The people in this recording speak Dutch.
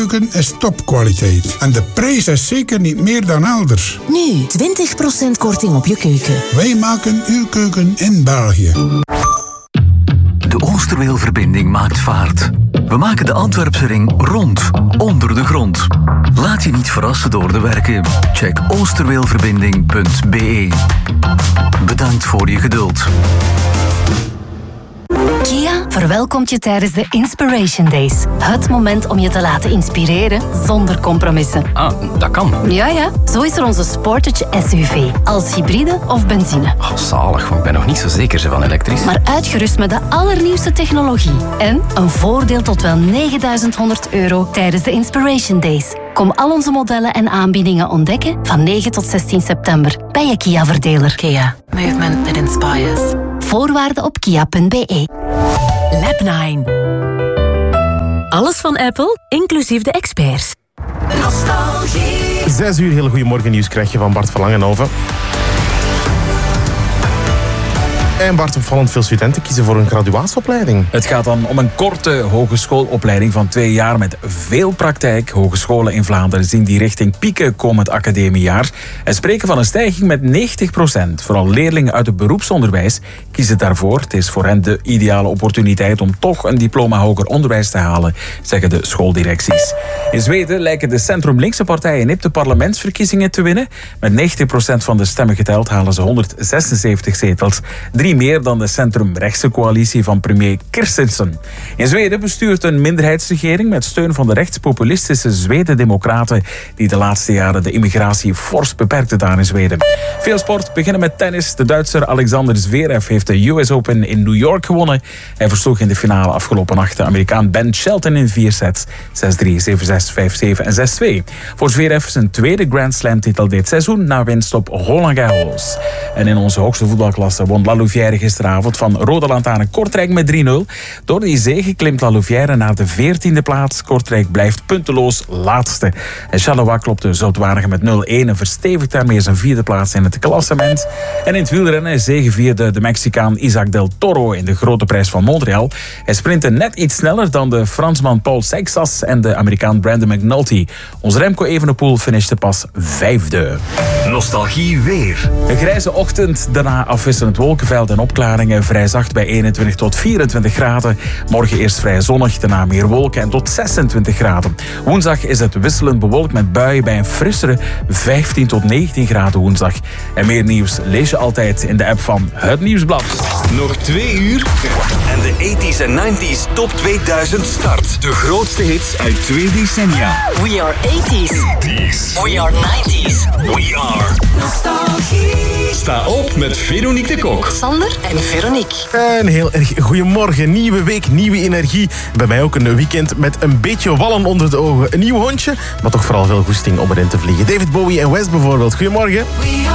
keuken is topkwaliteit. En de prijs is zeker niet meer dan elders. Nu 20% korting op je keuken. Wij maken uw keuken in België. De Oosterweelverbinding maakt vaart. We maken de Antwerpse ring rond, onder de grond. Laat je niet verrassen door de werken. Check oosterweelverbinding.be. Bedankt voor je geduld. Kia verwelkomt je tijdens de Inspiration Days. Het moment om je te laten inspireren zonder compromissen. Ah, dat kan. Ja. Zo is er onze Sportage SUV. Als hybride of benzine. Oh, zalig, want ik ben nog niet zo zeker van elektrisch. Maar uitgerust met de allernieuwste technologie. En een voordeel tot wel €9.100 tijdens de Inspiration Days. Kom al onze modellen en aanbiedingen ontdekken van 9 tot 16 september bij je Kia-verdeler. Kia. Movement that inspires. Voorwaarden op kia.be. Lab9. Alles van Apple, inclusief de experts. Nostalgie. 6 uur, hele goedemorgen nieuws krijg je van Bart van Langenhoven. En Bart, opvallend veel studenten kiezen voor een graduatieopleiding. Het gaat dan om een korte hogeschoolopleiding van 2 jaar met veel praktijk. Hogescholen in Vlaanderen zien die richting pieken komend academiejaar en spreken van een stijging met 90%. Vooral leerlingen uit het beroepsonderwijs kiezen daarvoor. Het is voor hen de ideale opportuniteit om toch een diploma hoger onderwijs te halen, zeggen de schooldirecties. In Zweden lijken de centrum-linkse partijen nip de parlementsverkiezingen te winnen. Met 90% van de stemmen geteld halen ze 176 zetels. 3 meer dan de centrum-rechtse coalitie van premier Christensen. In Zweden bestuurt een minderheidsregering met steun van de rechtspopulistische Zweden-democraten die de laatste jaren de immigratie fors beperkte daar in Zweden. Veel sport, beginnen met tennis. De Duitser Alexander Zverev heeft de US Open in New York gewonnen. Hij versloeg in de finale afgelopen nacht de Amerikaan Ben Shelton in 4 sets. 6-3, 7-6, 5-7 en 6-2. Voor Zverev zijn tweede Grand Slam titel dit seizoen na winst op Roland Garros. En in onze hoogste voetbalklasse won La Louvière gisteravond van Rode Lantaarn Kortrijk met 3-0. Door die zege klimt La Louvière naar de 14e plaats. Kortrijk blijft punteloos laatste. En Charleroi klopte Zoutwaardige met 0-1 en verstevigt daarmee zijn 4e plaats in het klassement. En in het wielrennen zegevierde de Mexicaan Isaac del Toro in de Grote Prijs van Montreal. Hij sprintte net iets sneller dan de Fransman Paul Seixas en de Amerikaan Brandon McNulty. Onze Remco Evenepoel finishte pas 5e. Nostalgie weer. Een grijze ochtend, daarna afwisselend wolkenveld en opklaringen. Vrij zacht bij 21 tot 24 graden. Morgen eerst vrij zonnig, daarna meer wolken en tot 26 graden. Woensdag is het wisselend bewolkt met buien bij een frissere 15 tot 19 graden woensdag. En meer nieuws lees je altijd in de app van Het Nieuwsblad. Nog 2 uur en de 80s en 90s top 2000 start. De grootste hits uit 2 decennia. We are 80s. We are 90s. We are Nostalgie. Sta op met Veronique de Kok. Sander en Veronique. Een heel erg goedemorgen. Nieuwe week, nieuwe energie. Bij mij ook een weekend met een beetje wallen onder de ogen. Een nieuw hondje, maar toch vooral veel goesting om erin te vliegen. David Bowie en West bijvoorbeeld. Goedemorgen.